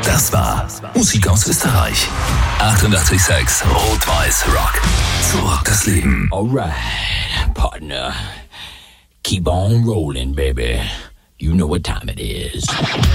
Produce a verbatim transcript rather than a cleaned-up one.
Das war Musik aus Österreich. achtundachtzig Komma sechs Rot-Weiß Rock. So rockt das Leben. Alright, partner. Keep on rolling, baby. You know what time it is.